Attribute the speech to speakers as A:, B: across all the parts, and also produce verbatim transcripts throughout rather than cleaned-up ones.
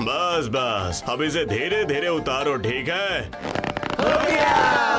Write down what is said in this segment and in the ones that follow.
A: बस बस अब इसे धीरे धीरे उतारो, ठीक है?
B: हो गया।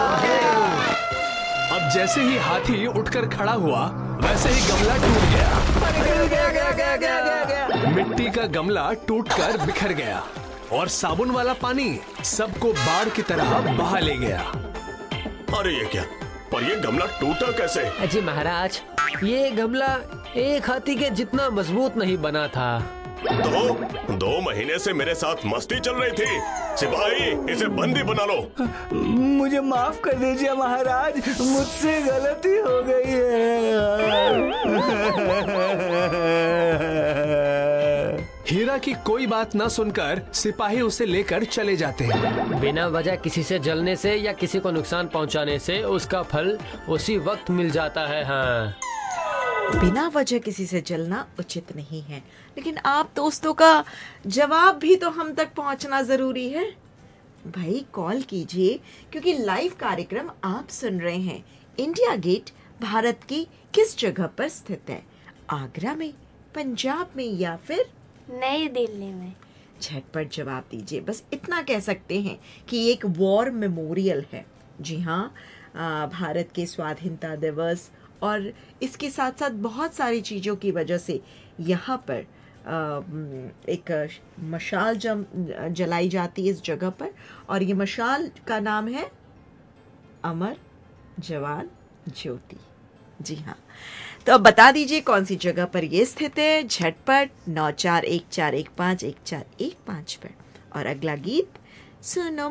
C: अब जैसे ही हाथी उठकर खड़ा हुआ वैसे ही गमला टूट गया।
B: गया, गया, गया, गया, गया, गया।
C: मिट्टी का गमला टूटकर बिखर गया और साबुन वाला पानी सबको बाढ़ की तरह बहा ले गया।
A: अरे ये क्या? पर ये गमला टूटा कैसे?
D: अजी महाराज, ये गमला एक हाथी के जितना मजबूत नहीं बना था।
A: दो दो महीने से मेरे साथ मस्ती चल रही थी। सिपाही, इसे बंदी बना लो।
B: मुझे माफ कर दीजिए महाराज, मुझसे गलती हो गई है।
C: हीरा की कोई बात न सुनकर सिपाही उसे लेकर चले जाते हैं।
D: बिना वजह किसी से जलने से या किसी को नुकसान पहुंचाने से उसका फल उसी वक्त मिल जाता है। हाँ,
E: बिना वजह किसी से जलना उचित नहीं है, लेकिन आप दोस्तों का जवाब भी तो हम तक पहुंचना जरूरी है। भाई कॉल कीजिए, क्योंकि लाइव कार्यक्रम आप सुन रहे हैं। इंडिया गेट भारत की किस जगह पर स्थित है? आगरा में, पंजाब में या फिर
F: नई दिल्ली में?
E: झटपट जवाब दीजिए। बस इतना कह सकते हैं कि एक वॉर मेमोरियल है। जी हाँ, आ, भारत के स्वाधीनता दिवस और इसके साथ साथ बहुत सारी चीज़ों की वजह से यहाँ पर आ, एक मशाल जम जलाई जाती है इस जगह पर, और ये मशाल का नाम है अमर जवान ज्योति। जी हाँ, तो अब बता दीजिए कौन सी जगह पर ये स्थित है। झटपट नौ चार एक चार एक पाँच एक चार एक पाँच पर। और अगला गीत सुनो